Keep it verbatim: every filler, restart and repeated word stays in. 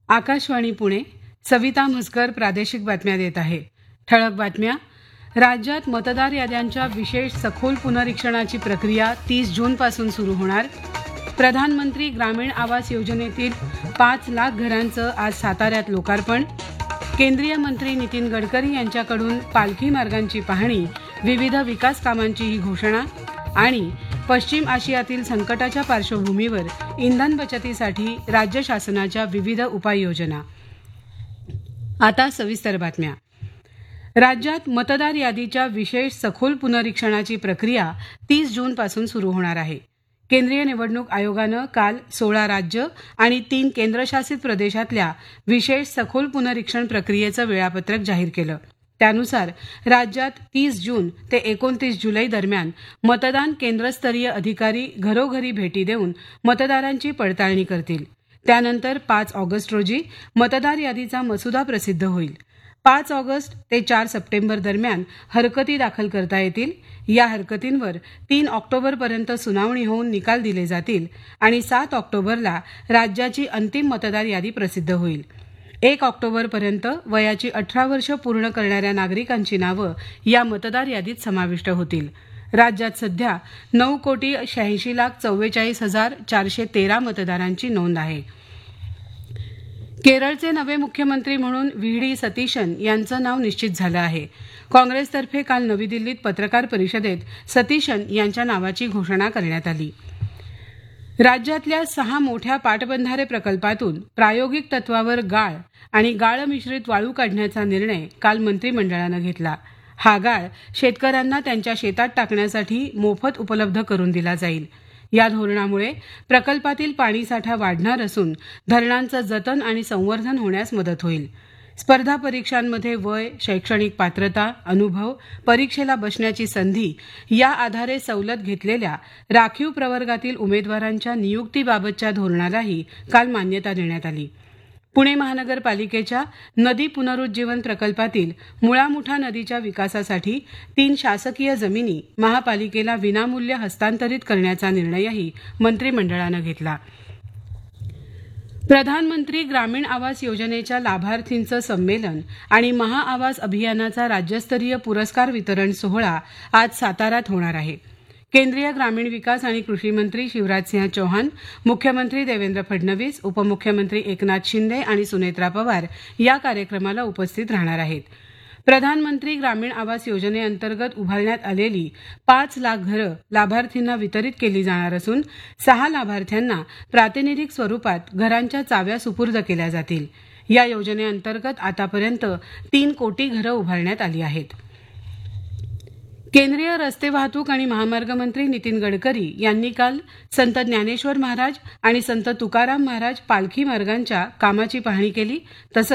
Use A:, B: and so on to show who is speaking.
A: आकाशवाणी पुणे. सविता म्हसकर प्रादेशिक बातम्या देत आहे. ठळक बातम्या. राज्यात मतदार याद्यांच्या विशेष सखोल पुनरीक्षणाची प्रक्रिया तीस जूनपासून सुरू होणार. प्रधानमंत्री ग्रामीण आवास योजनेतील पाच लाख घरांचं आज साताऱ्यात लोकार्पण. केंद्रीय मंत्री नितीन गडकरी यांच्याकडून पालखी मार्गांची पाहणी. विविध विकास कामांची ही घोषणा. आणि पश्चिम आशियातील संकटाच्या पार्श्वभूमीवर इंधन बचतीसाठी राज्य शासनाच्या विविध उपाययोजना. आता सविस्तर बातम्या. राज्यात मतदार यादीच्या विशेष सखोल पुनरीक्षणाची प्रक्रिया तीस जूनपासून सुरू होणार आहे. केंद्रीय निवडणूक आयोगानं काल सोळा राज्य आणि तीन केंद्रशासित प्रदेशातल्या विशेष सखोल पुनरीक्षण प्रक्रियेचं वेळापत्रक जाहीर केलं. त्यानुसार राज्यात तीस जून ते एकोणतीस जुलै दरम्यान मतदान केंद्रस्तरीय अधिकारी घरोघरी भेटी देऊन मतदारांची पडताळणी करतील. त्यानंतर पाच ऑगस्ट रोजी मतदार यादीचा मसुदा प्रसिद्ध होईल. पाच ऑगस्ट ते चार सप्टेंबर दरम्यान हरकती दाखल करता येतील. या हरकतींवर तीन ऑक्टोबरपर्यंत सुनावणी होऊन निकाल दिले जातील आणि सात ऑक्टोबरला राज्याची अंतिम मतदार यादी प्रसिद्ध होईल. एक ऑक्टोबरपर्यंत वयाची अठरा वर्ष पूर्ण करणाऱ्या नागरिकांची नावं या मतदार यादीत समाविष्ट होतील. राज्यात सध्या नऊ कोटी शहाऐंशी लाख चव्वेचाळीस हजार चारशे तेरा मतदारांची नोंद आहे. केरळचे नवे मुख्यमंत्री म्हणून व्ही डी सतीशन यांचं नाव निश्चित झालं आहे. काँग्रेसतर्फे काल नवी दिल्लीत पत्रकार परिषदेत सतीशन यांच्या नावाची घोषणा करण्यात आली. राज्यातल्या सहा मोठ्या पाटबंधारे प्रकल्पातून प्रायोगिक तत्वावर गाळ आणि गाळ मिश्रित वाळू काढण्याचा निर्णय काल मंत्रिमंडळानं घेतला. हा गाळ शेतकऱ्यांना त्यांच्या शेतात टाकण्यासाठी मोफत उपलब्ध करून दिला जाईल. या धोरणामुळे प्रकल्पातील पाणीसाठा वाढणार असून धरणांचं जतन आणि संवर्धन होण्यास मदत होईल. स्पर्धा परीक्षांमध्ये वय, शैक्षणिक पात्रता, अनुभव, परीक्षेला बसण्याची संधी या आधारे सवलत घेतलेल्या राखीव प्रवर्गातील उमेदवारांच्या नियुक्तीबाबतच्या धोरणालाही काल मान्यता देण्यात आली. पुणे महानगरपालिकेच्या नदी पुनरुज्जीवन प्रकल्पातील मुळामुठा नदीच्या विकासासाठी तीन शासकीय जमिनी महापालिकेला विनामूल्य हस्तांतरित करण्याचा निर्णयही मंत्रिमंडळानं घेतला. प्रधानमंत्री ग्रामीण आवास योजनेच्या लाभार्थींचं संमेलन आणि महाआवास अभियानाचा राज्यस्तरीय पुरस्कार वितरण सोहळा आज साताऱ्यात होणार आहे. केंद्रीय ग्रामीण विकास आणि कृषी मंत्री शिवराजसिंह चौहान, मुख्यमंत्री देवेंद्र फडणवीस, उपमुख्यमंत्री एकनाथ शिंदे आणि सुनेत्रा पवार या कार्यक्रमाला उपस्थित राहणार आहेत. प्रधानमंत्री ग्रामीण आवास योजनेअंतर्गत उभारण्यात आलेली पाच लाख घरं लाभार्थींना वितरित केली जाणार असून सहा लाभार्थ्यांना प्रातिनिधिक स्वरूपात घरांच्या चाव्या सुपूर्द केल्या जातील. या योजनेअंतर्गत आतापर्यंत तीन कोटी घरं उभारण्यात आली आहेत. केंद्रीय रस्ते वाहतूक आणि महामार्ग मंत्री नितीन गडकरी यांनी काल संत ज्ञानेश्वर महाराज आणि संत तुकाराम महाराज पालखी मार्गांच्या कामाची पाहणी केली. तसंच